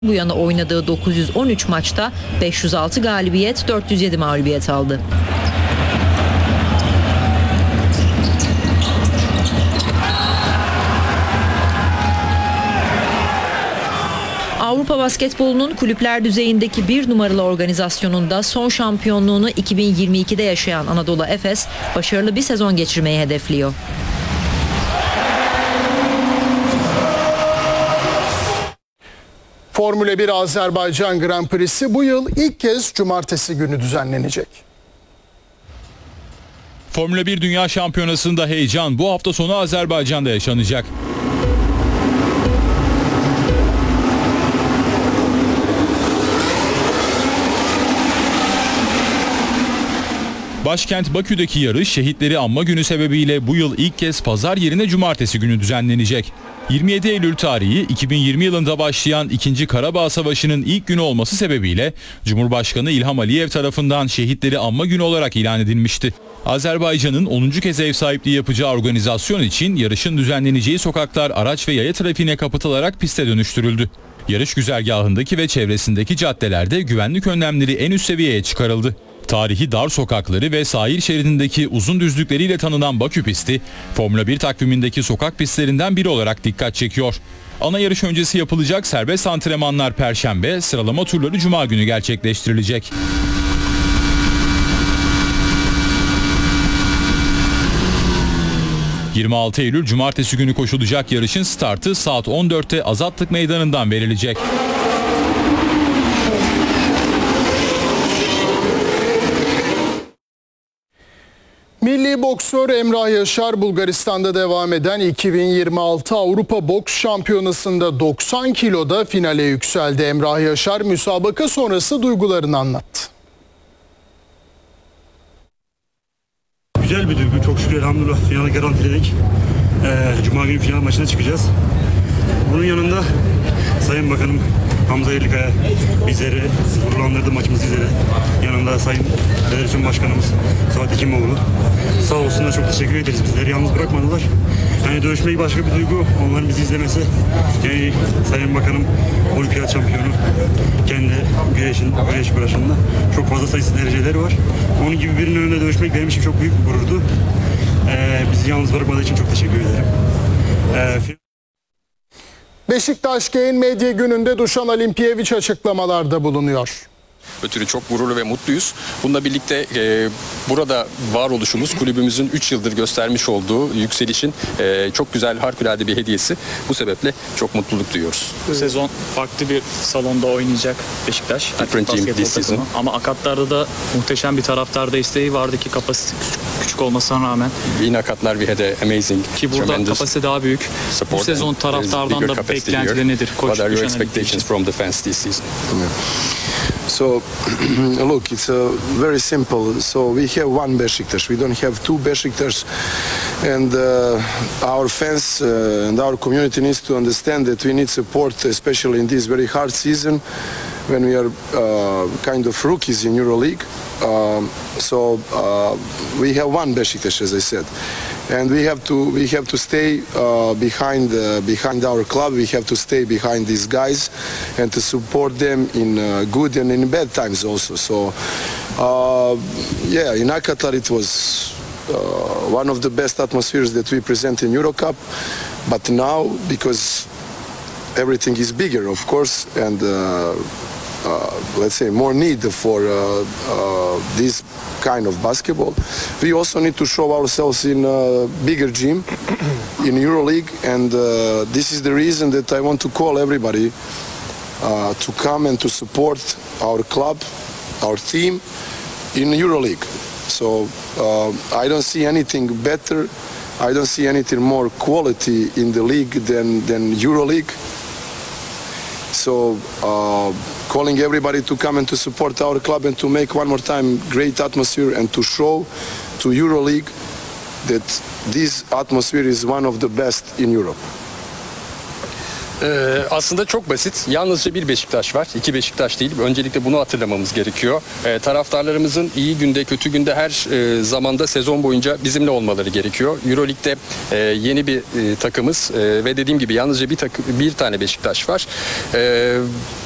Bu yana oynadığı 913 maçta 506 galibiyet, 407 mağlubiyet aldı. Avrupa basketbolunun kulüpler düzeyindeki bir numaralı organizasyonunda son şampiyonluğunu 2022'de yaşayan Anadolu Efes başarılı bir sezon geçirmeyi hedefliyor. Formula 1 Azerbaycan Grand Prix'si bu yıl ilk kez cumartesi günü düzenlenecek. Formula 1 Dünya Şampiyonası'nda heyecan bu hafta sonu Azerbaycan'da yaşanacak. Başkent Bakü'deki yarış şehitleri anma günü sebebiyle bu yıl ilk kez pazar yerine cumartesi günü düzenlenecek. 27 Eylül tarihi 2020 yılında başlayan 2. Karabağ Savaşı'nın ilk günü olması sebebiyle Cumhurbaşkanı İlham Aliyev tarafından şehitleri anma günü olarak ilan edilmişti. Azerbaycan'ın 10. kez ev sahipliği yapacağı organizasyon için yarışın düzenleneceği sokaklar araç ve yaya trafiğine kapatılarak piste dönüştürüldü. Yarış güzergahındaki ve çevresindeki caddelerde güvenlik önlemleri en üst seviyeye çıkarıldı. Tarihi dar sokakları ve sahil şeridindeki uzun düzlükleriyle tanınan Bakü pisti, Formula 1 takvimindeki sokak pistlerinden biri olarak dikkat çekiyor. Ana yarış öncesi yapılacak serbest antrenmanlar Perşembe, sıralama turları Cuma günü gerçekleştirilecek. ...26 Eylül Cumartesi günü koşulacak yarışın startı saat 14'te Azatlık Meydanı'ndan verilecek. Milli boksör Emrah Yaşar Bulgaristan'da devam eden 2026 Avrupa Boks Şampiyonası'nda 90 kiloda finale yükseldi. Emrah Yaşar müsabaka sonrası duygularını anlattı. Güzel bir duygu. Çok şükür elhamdülillah finale garantiledik. Cuma günü final maçına çıkacağız. Bunun yanında Sayın Bakanım Hamza Yerlikaya bizleri gururlandırdı, maçımızı izledi. Yanında Sayın Federasyon Başkanımız Suat Hekimoğlu. Sağ olsunlar, çok teşekkür ederiz. Bizleri yalnız bırakmadılar. Yani dövüşmek başka bir duygu. Onların bizi izlemesi. Yani Sayın Bakanım olimpiyat şampiyonu. Kendi güreş branşında çok fazla sayısız dereceleri var. Onun gibi birinin önünde dövüşmek benim için çok büyük bir gururdu. Bizi yalnız bırakmadığı için çok teşekkür ederim. Beşiktaş Gain Medya gününde Dušan Alimpijević açıklamalarda bulunuyor. Ötürü çok gururlu ve mutluyuz. Bununla birlikte burada varoluşumuz kulübümüzün 3 yıldır göstermiş olduğu yükselişin çok güzel, harikulade bir hediyesi. Bu sebeple çok mutluluk duyuyoruz. Bu sezon farklı bir salonda oynayacak Beşiktaş. Ama Akatlar'da da muhteşem bir taraftar desteği vardı ki kapasite küçük olmasına rağmen. In Akatlar we had an amazing, ki burada kapasite daha büyük. Bu sezon taraftardan da beklentileri nedir? What are your expectations from the fans this season? So, look, it's very simple. So we have one Beşiktaş. We don't have two Beşiktaş. And our fans and our community needs to understand that we need support, especially in this very hard season when we are kind of rookies in EuroLeague. So we have one Beşiktaş, as I said. And we have to stay behind our club. We have to stay behind these guys and to support them in good and in bad times also. So in Akatlar it was one of the best atmospheres that we present in Eurocup. But now, because everything is bigger, of course, and let's say more need for this kind of basketball, we also need to show ourselves in a bigger gym in EuroLeague, and this is the reason that I want to call everybody to come and to support our club, our team in EuroLeague. So I don't see anything better, I don't see anything more quality in the league than EuroLeague. So calling everybody to come and to support our club and to make one more time great atmosphere and to show to EuroLeague that this atmosphere is one of the best in Europe. Aslında çok basit. Yalnızca bir Beşiktaş var. İki Beşiktaş değil. Öncelikle bunu hatırlamamız gerekiyor. Taraftarlarımızın iyi günde, kötü günde her zamanda sezon boyunca bizimle olmaları gerekiyor. EuroLeague'de yeni bir takımız ve dediğim gibi yalnızca bir tane Beşiktaş var.